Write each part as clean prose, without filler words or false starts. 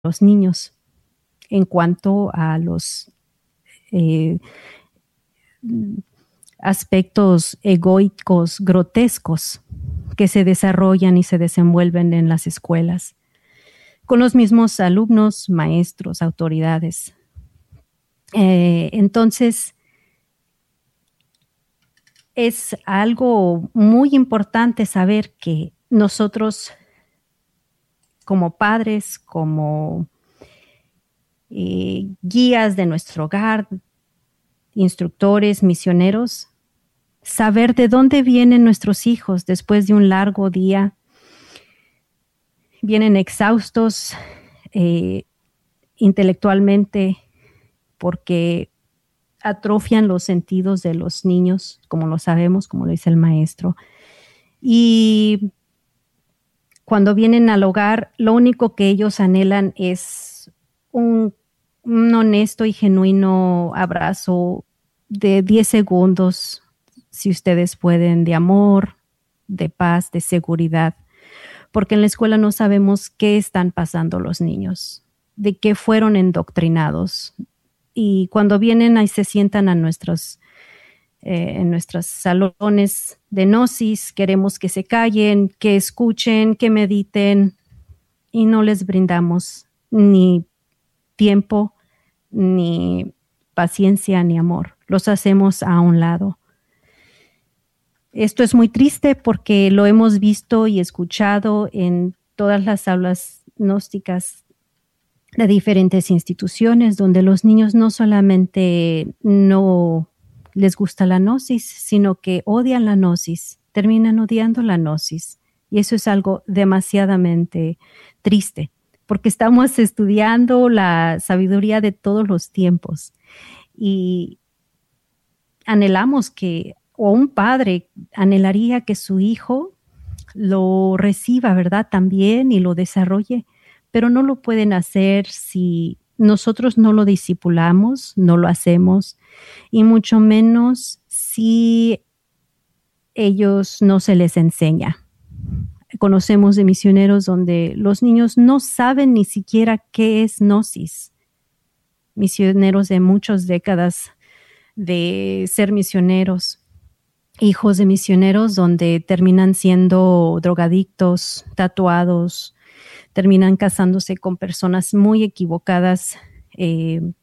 los niños en cuanto a los aspectos egoicos, grotescos que se desarrollan y se desenvuelven en las escuelas, con los mismos alumnos, maestros, autoridades. Entonces, es algo muy importante saber que nosotros, como padres, como guías de nuestro hogar, instructores, misioneros, saber de dónde vienen nuestros hijos después de un largo día. Vienen exhaustos intelectualmente porque atrofian los sentidos de los niños, como lo sabemos, como lo dice el maestro. Y cuando vienen al hogar, lo único que ellos anhelan es un honesto y genuino abrazo de 10 segundos, si ustedes pueden, de amor, de paz, de seguridad, porque en la escuela no sabemos qué están pasando los niños, de qué fueron endoctrinados. Y cuando vienen ahí se sientan a en nuestros salones de gnosis, queremos que se callen, que escuchen, que mediten, y no les brindamos ni tiempo, ni paciencia, ni amor. Los hacemos a un lado. Esto es muy triste porque lo hemos visto y escuchado en todas las aulas gnósticas de diferentes instituciones, donde los niños no solamente no les gusta la gnosis, sino que odian la gnosis, terminan odiando la gnosis. Y eso es algo demasiadamente triste, porque estamos estudiando la sabiduría de todos los tiempos y anhelamos que, o un padre anhelaría que su hijo lo reciba, ¿verdad? También y lo desarrolle, pero no lo pueden hacer si nosotros no lo discipulamos, no lo hacemos, y mucho menos si ellos no se les enseña. Conocemos de misioneros donde los niños no saben ni siquiera qué es gnosis. Misioneros de muchas décadas de ser misioneros, hijos de misioneros donde terminan siendo drogadictos, tatuados, terminan casándose con personas muy equivocadas, que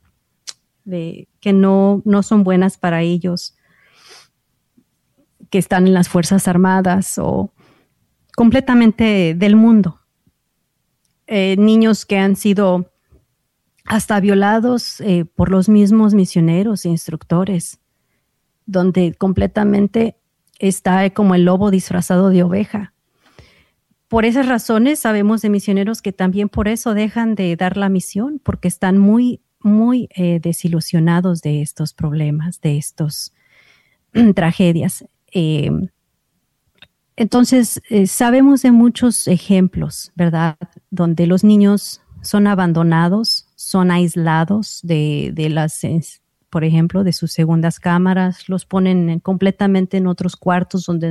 no son buenas para ellos, que están en las Fuerzas Armadas o completamente del mundo. Niños que han sido hasta violados por los mismos misioneros e instructores, donde completamente está como el lobo disfrazado de oveja. Por esas razones sabemos de misioneros que también por eso dejan de dar la misión, porque están muy desilusionados de estos problemas, de estas tragedias. Entonces, sabemos de muchos ejemplos, ¿verdad? Donde los niños son abandonados, son aislados de las, por ejemplo, de sus segundas cámaras, los ponen completamente en otros cuartos donde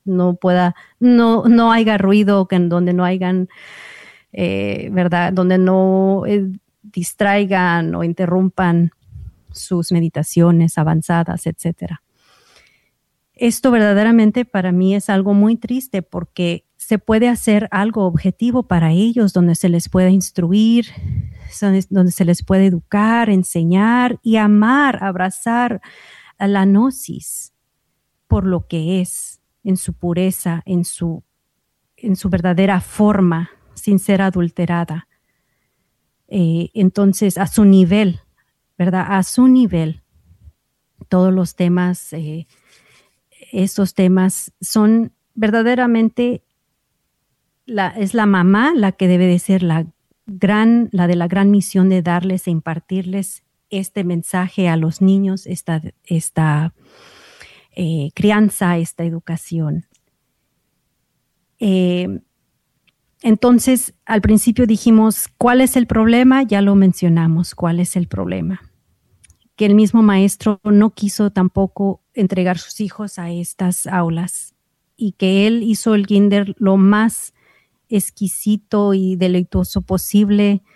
no haya ruido, donde no hayan, ¿verdad? Donde no distraigan o interrumpan sus meditaciones avanzadas, etcétera. Esto verdaderamente para mí es algo muy triste porque se puede hacer algo objetivo para ellos, donde se les pueda instruir, donde se les puede educar, enseñar y amar, abrazar a la gnosis por lo que es, en su pureza, en su verdadera forma, sin ser adulterada. Entonces, a su nivel, ¿verdad? A su nivel, todos los temas, estos temas son verdaderamente, es la mamá la que debe de ser la de la gran misión de darles e impartirles este mensaje a los niños, esta crianza, esta educación. Entonces, al principio dijimos, ¿cuál es el problema? Ya lo mencionamos, ¿cuál es el problema? Que el mismo maestro no quiso tampoco entregar sus hijos a estas aulas y que él hizo el kinder lo más exquisito y deleitoso posible,